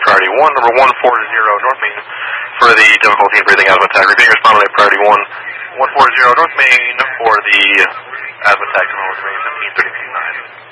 priority 1, number 140 North Main for the difficulty in breathing asthma attack. Repeating responded at priority 1, 140 North Main for the asthma attack, North Main 1539.